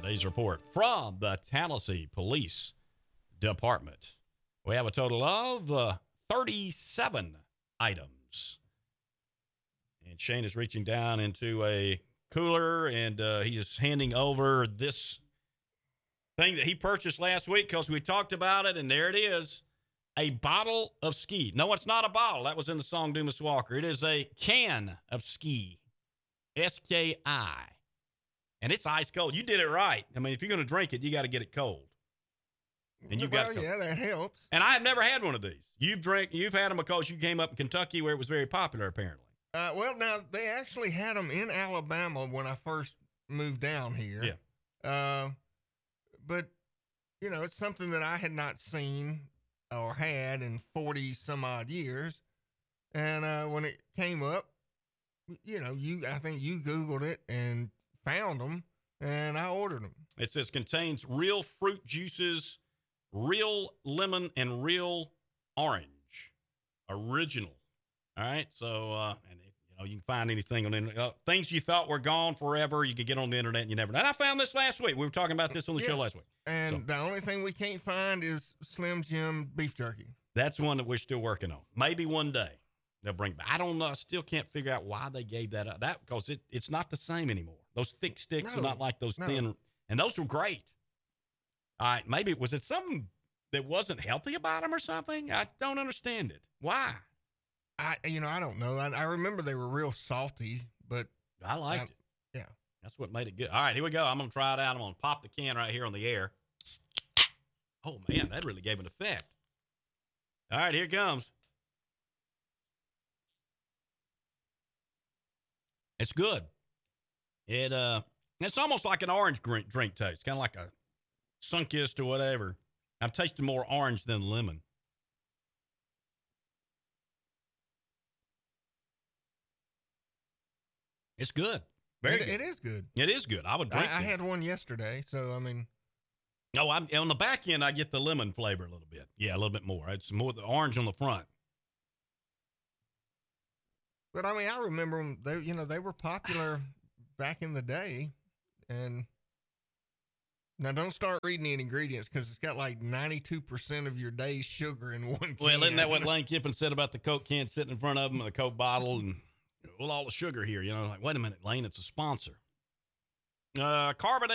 Today's report from the Tallahassee Police Department. We have a total of 37 items. And Shane is reaching down into a cooler, and he is handing over this thing that he purchased last week because we talked about it, and there it is, a bottle of ski. No, it's not a bottle. That was in the song Dumas Walker. It is a can of ski, S-K-I. And it's ice cold. You did it right. I mean, if you're going to drink it, you got to get it cold. And you got yeah, that helps. And I have never had one of these. You've had them because you came up in Kentucky where it was very popular, apparently. Well, now they actually had them in Alabama when I first moved down here. Yeah. But you know, it's something that I had not seen or had in 40 some odd years. And when it came up, you know, I think you Googled it and found them, and I ordered them. It says contains real fruit juices, real lemon, and real orange. Original. All right. So, and you know, you can find anything on the internet. Things you thought were gone forever, you could get on the internet and you never know. And I found this last week. We were talking about this on the show last week. And the only thing we can't find is Slim Jim beef jerky. That's one that we're still working on. Maybe one day they'll bring it back. I don't know. I still can't figure out why they gave that up. That because it's not the same anymore. Those thick sticks are not like those thin. And those were great. All right. Maybe was it something that wasn't healthy about them or something? I don't understand it. Why? I don't know. I remember they were real salty, but I liked it. Yeah. That's what made it good. All right, here we go. I'm going to try it out. I'm going to pop the can right here on the air. Oh, man, that really gave an effect. All right, here it comes. It's good. It's almost like an orange drink taste, kind of like a Sunkist or whatever. I'm tasting more orange than lemon. It's good. Very good. It is good. It is good. I would drink it. I had one yesterday, so I mean. No, I'm on the back end. I get the lemon flavor a little bit. Yeah, a little bit more. It's more the orange on the front. But I mean, I remember them. They were popular back in the day, and now don't start reading the ingredients because it's got like 92% of your day's sugar in one can. Well, isn't that what Lane Kiffin said about the Coke can sitting in front of him and the Coke bottle and all the sugar here? You know, like wait a minute, Lane, it's a sponsor. Carbonate.